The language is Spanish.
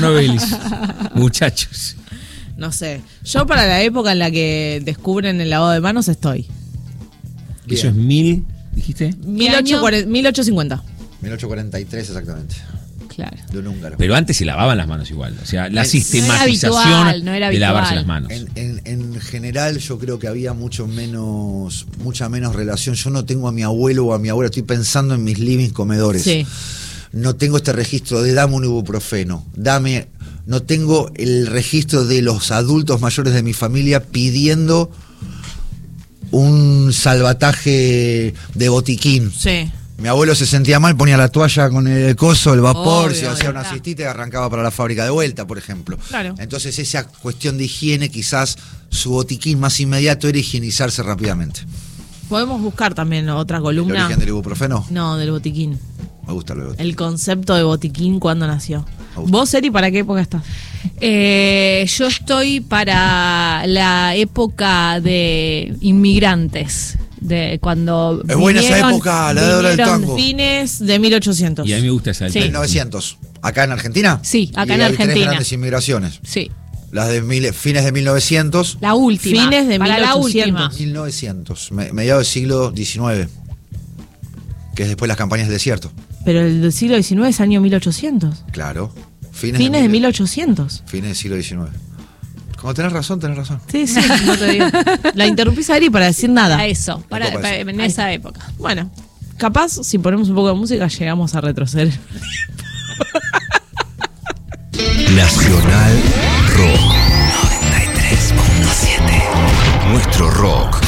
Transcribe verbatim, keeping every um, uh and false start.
monobilis. Muchachos. No sé. Yo para la época en la que descubren el lavado de manos estoy. Bien. Eso es mil, ¿dijiste? mil ochocientos cincuenta. mil ochocientos cuarenta y tres exactamente. Claro. De un húngaro. Pero antes se lavaban las manos igual. O sea, la en, sistematización no era habitual, no era de lavarse habitual. las manos. En, en, en general yo creo que había mucho menos, mucha menos relación. Yo no tengo a mi abuelo o a mi abuela, estoy pensando en mis living comedores. Sí. No tengo este registro de dame un ibuprofeno, dame, no tengo el registro de los adultos mayores de mi familia pidiendo un salvataje de botiquín. Sí. Mi abuelo se sentía mal, ponía la toalla con el coso, el vapor, Obvio, se hacía una está. cistita y arrancaba para la fábrica de vuelta, por ejemplo. Claro. Entonces esa cuestión de higiene, quizás su botiquín más inmediato era higienizarse rápidamente. Podemos buscar también otra ¿El columna. origen del ibuprofeno? No, del botiquín. Me gusta el botiquín. El concepto de botiquín, ¿cuándo nació? Me gusta. ¿Vos, Eri, para qué época estás? Eh, yo estoy para la época de inmigrantes. De cuando Es buena esa vinieron- época, la de hora del vinieron- tango. Fines de mil ochocientos. Y a mí me gusta esa del Sí. tango. mil novecientos. ¿Acá en Argentina? Sí, acá Y en hay Argentina. tres grandes inmigraciones. Sí, Las de mil, fines de mil novecientos. la última. Fines de para la mil ochocientos. última. mil novecientos, me- mediados del siglo diecinueve. Que es después las campañas del desierto. Pero el del siglo diecinueve es año mil ochocientos. Claro. Fines, Fines de mil- mil ochocientos. Fines del siglo diecinueve. Como tenés razón, tenés razón. Sí, sí, no te digo. La interrumpís a Eri para decir nada. Para eso, para, Ocupa para- eso. en esa época. Bueno, capaz, si ponemos un poco de música, llegamos a retroceder. Nacional Rock noventa y tres punto siete. Nuestro rock.